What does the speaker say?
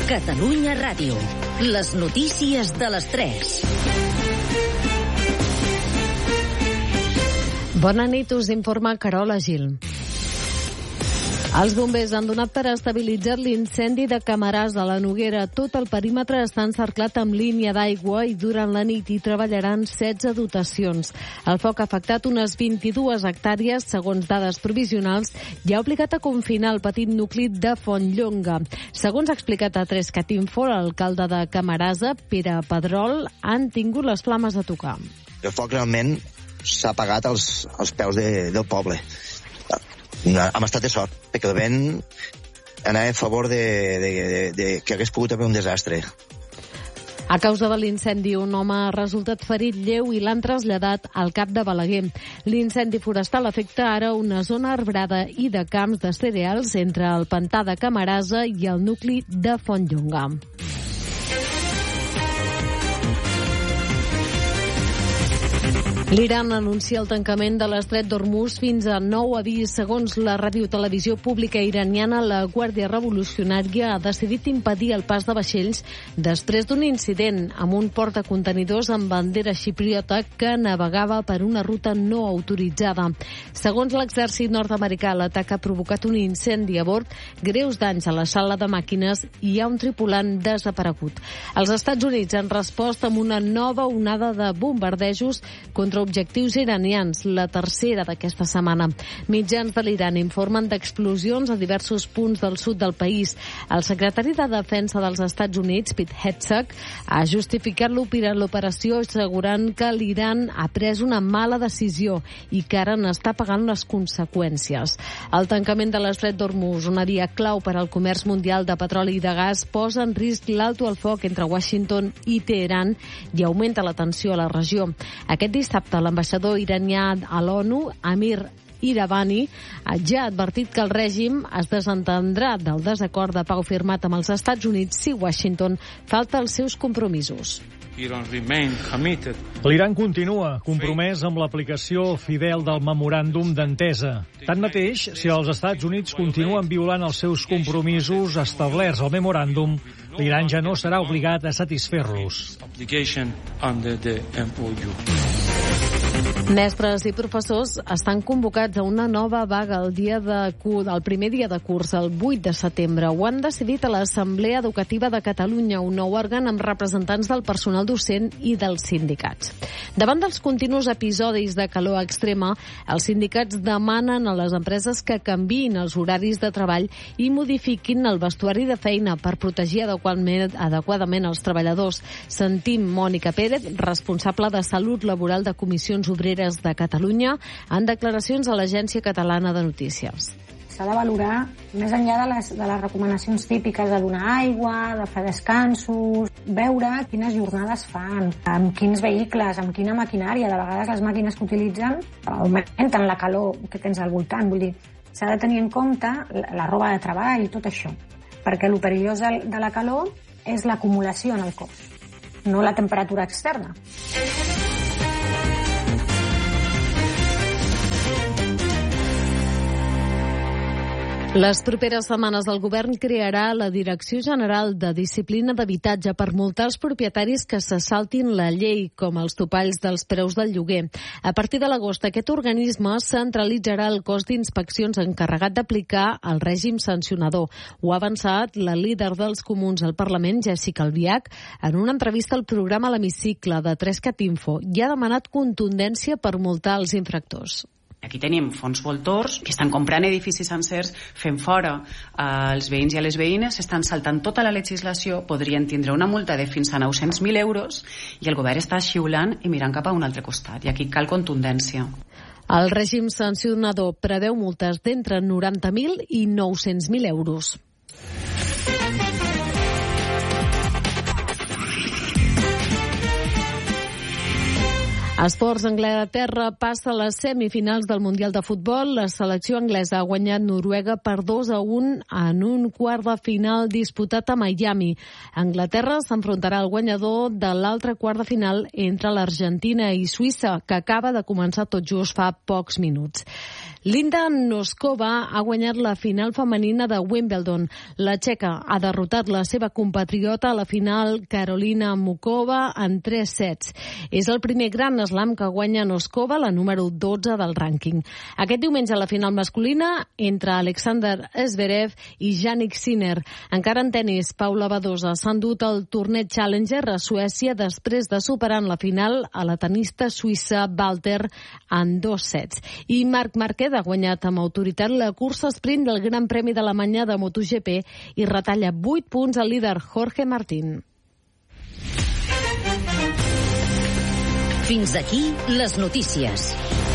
Catalunya Ràdio. Les notícies de les 3. Bona nit, us informa Carola Gil. Els bombers han donat per estabilitzat l'incendi de Camarasa a la Noguera. Tot el perímetre està encerclat amb línia d'aigua i durant la nit hi treballaran 16 dotacions. El foc ha afectat unes 22 hectàrees, segons dades provisionals, i ha obligat a confinar el petit nucli de Fontlonga. Segons ha explicat a 3cat Info, l'alcalde de Camarasa, Pere Pedrol, han tingut les flames a tocar. El foc realment s'ha apagat als peus del poble. Hem estat de sort, perquè el vent anava a favor de que hagués pogut haver un desastre. A causa de l'incendi, un home ha resultat ferit lleu i l'han traslladat al Cap de Balaguer. L'incendi forestal afecta ara una zona arbrada i de camps de cereals entre el pantà de Camarasa i el nucli de Fontlonga. L'Iran anuncia el tancament de l'estret d'Hormuz fins a nou avís. Segons la radiotelevisió pública iraniana, la Guàrdia Revolucionària ha decidit impedir el pas de vaixells després d'un incident amb un portacontenidors amb bandera xipriota que navegava per una ruta no autoritzada. Segons l'exèrcit nord-americà, l'atac ha provocat un incendi a bord, greus danys a la sala de màquines i hi ha un tripulant desaparegut. Els Estats Units han respost amb una nova onada de bombardejos contra objectius iranians, la tercera d'aquesta setmana. Mitjans de l'Iran informen d'explosions a diversos punts del sud del país. El secretari de Defensa dels Estats Units, Pete Hegseth, ha justificat l'operació assegurant que l'Iran ha pres una mala decisió i que ara n'està pagant les conseqüències. El tancament de l'estret d'Hormuz, una via clau per al comerç mundial de petroli i de gas, posa en risc l'alto al foc entre Washington i Teheran i augmenta la tensió a la regió. Aquest dissabte, l'ambaixador iranià a l'ONU, Amir Iravani, ja ha advertit que el règim es desentendrà del desacord de pau firmat amb els Estats Units si Washington falta els seus compromisos. L'Iran continua compromès amb l'aplicació fidel del memoràndum d'entesa. Tanmateix, si els Estats Units continuen violant els seus compromisos establerts al memoràndum, l'Iran ja no serà obligat a satisfer-los. Mestres i professors estan convocats a una nova vaga el primer dia de curs, el 8 de setembre. Ho han decidit a l'Assemblea Educativa de Catalunya, un nou òrgan amb representants del personal docent i dels sindicats. Davant dels continus episodis de calor extrema, els sindicats demanen a les empreses que canviïn els horaris de treball i modifiquin el vestuari de feina per protegir adequadament els treballadors. Sentim Mònica Pérez, responsable de Salut Laboral de Comissions Obreres de Catalunya, en declaracions a l'Agència Catalana de Notícies. S'ha de valorar, més enllà de les recomanacions típiques de donar aigua, de fer descansos, veure quines jornades fan, amb quins vehicles, amb quina maquinària. De vegades les màquines que utilitzen augmenten la calor que tens al voltant. Vull dir, s'ha de tenir en compte la roba de treball i tot això, perquè el perillós de la calor és l'acumulació en el cos, no la temperatura externa. Les properes setmanes el govern crearà la Direcció General de Disciplina d'Habitatge per multar els propietaris que se saltin la llei, com els topalls dels preus del lloguer. A partir de l'agost, aquest organisme centralitzarà el cos d'inspeccions encarregat d'aplicar el règim sancionador. Ho ha avançat la líder dels Comuns al Parlament, Jessica Albiach, en una entrevista al programa L'Hemicicle de 3cat Info, i ha demanat contundència per multar els infractors. Aquí tenim fons voltors que estan comprant edificis sencers, fent fora els veïns i les veïnes, estan saltant tota la legislació, podrien tindre una multa de fins a 900.000 euros i el govern està xiulant i mirant cap a un altre costat. I aquí cal contundència. El règim sancionador preveu multes d'entre 90.000 i 900.000 euros. Esports. Anglaterra passa a les semifinals del Mundial de Futbol. La selecció anglesa ha guanyat Noruega per 2-1 en un quart de final disputat a Miami. Anglaterra s'enfrontarà al guanyador de l'altre quart de final entre l'Argentina i Suïssa, que acaba de començar tot just fa pocs minuts. Linda Noskova ha guanyat la final femenina de Wimbledon. La txeca ha derrotat la seva compatriota a la final Karolina Mukova en 3 sets. És el primer Grand Slam que guanya Noskova, la número 12 del rànquing. Aquest diumenge a la final masculina entre Alexander Zverev i Jannik Sinner. Encara en tenis, Paula Badosa s'ha endut el torneig Challenger a Suècia després de superar en la final a la tenista suïssa Walter en 2 sets. I Marc Márquez ha guanyat amb autoritat la cursa sprint del Gran Premi d'Alemanya de MotoGP i retalla 8 punts al líder Jorge Martín. Fins aquí les notícies.